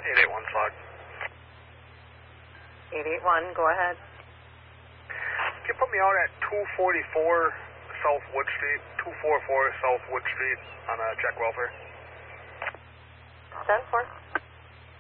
881 fog. 881, go ahead. Can you put me out at 244 South Wood Street, 244 South Wood Street on Jack Welfare? 10-4.